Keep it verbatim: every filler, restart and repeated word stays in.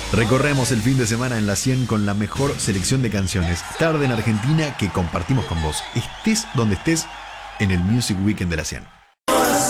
Recorremos el fin de semana en la cien con la mejor selección de canciones. Tarde en Argentina que compartimos con vos. Estés donde estés en el Music Weekend de la cien.